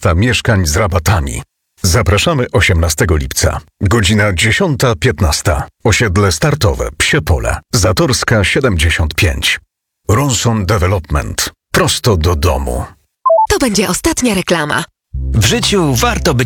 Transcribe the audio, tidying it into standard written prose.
lista mieszkań z rabatami. Zapraszamy 18 lipca. Godzina 10:15. Osiedle startowe Psie Pole. Zatorska 75. Ronson Development. Prosto do domu. To będzie ostatnia reklama. W życiu warto być